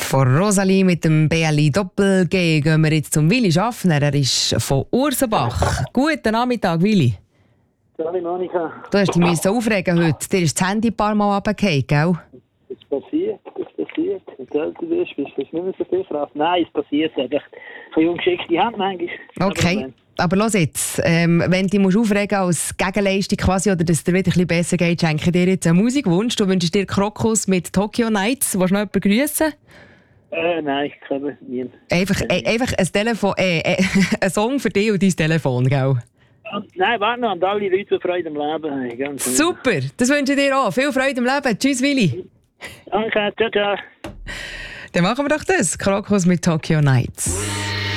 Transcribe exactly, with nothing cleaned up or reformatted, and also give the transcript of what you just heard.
Von Rosalie mit dem B L I Doppel-G gehen wir jetzt zum Willi Schaffner. Er ist von Ursenbach. Guten Nachmittag, Willi. Hallo Monika. Du hast dich müssen aufregen heute. Dir ist das Handy ein paar Mal runtergefallen, gell? Das passiert, das passiert. Wenn du älter bist, bist du nicht mehr so viel drauf. Nein, es passiert einfach. Eine ungeschickte Hand manchmal. Okay, aber los jetzt. Ähm, wenn du dich musst aufregen als Gegenleistung quasi, oder dass es dir wieder ein bisschen besser geht, schenke ich dir jetzt einen Musikwunsch. Du wünschst dir Krokus mit Tokyo Nights. Willst du noch jemanden grüßen? Äh, nein, ich kann nicht. Einfach, äh, einfach ein, Telefon, äh, äh, ein Song für dich und dein Telefon, gell? Nein, warte noch, an alle Leute, die Freude am Leben haben. Ganz Super, das wünsche ich dir auch. Viel Freude im Leben. Tschüss, Willi. Danke, ciao, ciao. Dann machen wir doch das. Krokus mit Tokyo Nights.